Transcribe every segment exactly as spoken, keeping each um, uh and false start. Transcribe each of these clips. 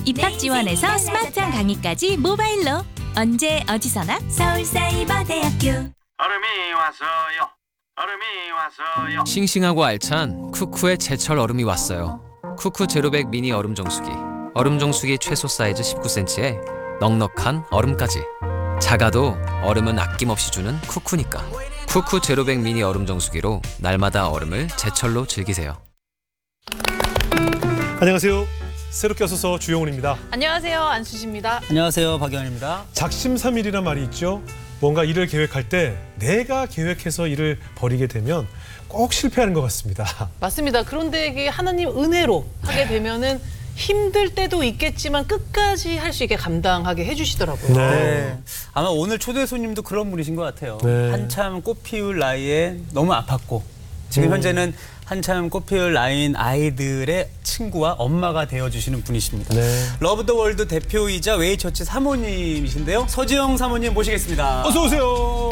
입학 지원에서 스마트한 강의까지 모바일로 언제 어디서나 서울사이버대학교. 얼음이 왔어요. 얼음이 왔어요. 싱싱하고 알찬 쿠쿠의 제철 얼음이 왔어요. 쿠쿠 제로백 미니 얼음 정수기. 얼음 정수기 최소 사이즈 십구 센티미터에 넉넉한 얼음까지. 작아도 얼음은 아낌없이 주는 쿠쿠니까. 쿠쿠 제로백 미니 얼음 정수기로 날마다 얼음을 제철로 즐기세요. 안녕하세요. 새롭게 와서서 주영훈입니다. 안녕하세요. 안수지입니다. 안녕하세요. 박영환입니다. 작심삼일이란 말이 있죠. 뭔가 일을 계획할 때 내가 계획해서 일을 벌이게 되면 꼭 실패하는 것 같습니다. 맞습니다. 그런데 이게 하나님 은혜로 하게 되면은 힘들 때도 있겠지만 끝까지 할 수 있게 감당하게 해주시더라고요. 네. 네. 아마 오늘 초대 손님도 그런 분이신 것 같아요. 네. 한참 꽃 피울 나이에 너무 아팠고 지금 음. 현재는 한참 꽃 피울 나이인 아이들의 친구와 엄마가 되어주시는 분이십니다. 네. 러브 더 월드 대표이자 웨이처치 사모님이신데요. 서지영 사모님 모시겠습니다. 어서 오세요.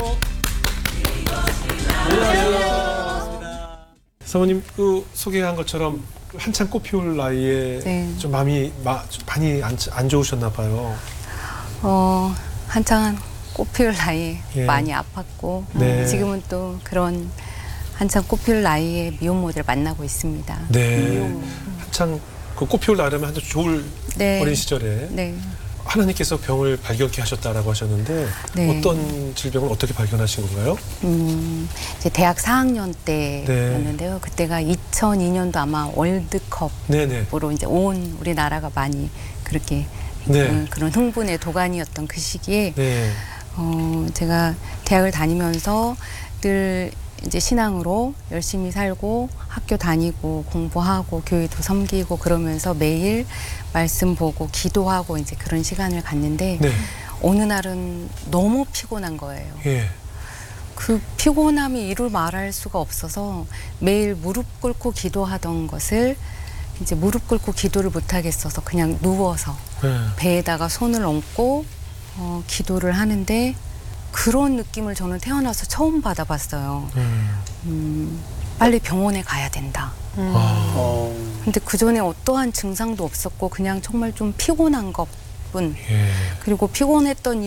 사모님 그 소개한 것처럼 한참 꽃 피울 나이에 네. 좀 마음이 마, 좀 많이 안, 안 좋으셨나 봐요. 어, 한창 꽃피울 나이에 예. 많이 아팠고 네. 지금은 또 그런 한창 꽃피울 나이에 미혼모들을 만나고 있습니다. 네. 한창 그 꽃 피울 나이라면 한참 좋을 네. 어린 시절에 네. 하나님께서 병을 발견케 하셨다라고 하셨는데 네. 어떤 질병을 어떻게 발견하신 건가요? 음, 이제 대학 사 학년 때였는데요. 그때가 이천이 년도 아마 월드컵으로 네네. 이제 온 우리나라가 많이 그렇게 네. 음, 그런 흥분의 도가니였던 그 시기에 네. 어, 제가 대학을 다니면서 늘 이제 신앙으로 열심히 살고 학교 다니고 공부하고 교회도 섬기고 그러면서 매일 말씀 보고 기도하고 이제 그런 시간을 갖는데 네. 어느 날은 너무 피곤한 거예요. 예. 그 피곤함이 이루 말할 수가 없어서 매일 무릎 꿇고 기도하던 것을 이제 무릎 꿇고 기도를 못 하겠어서 그냥 누워서 네. 배에다가 손을 얹고 어, 기도를 하는데 그런 느낌을 저는 태어나서 처음 받아봤어요. 음. 음, 빨리 병원에 가야 된다. 아. 어, 근데 그 전에 어떠한 증상도 없었고 그냥 정말 좀 피곤한 것뿐. 예. 그리고 피곤했던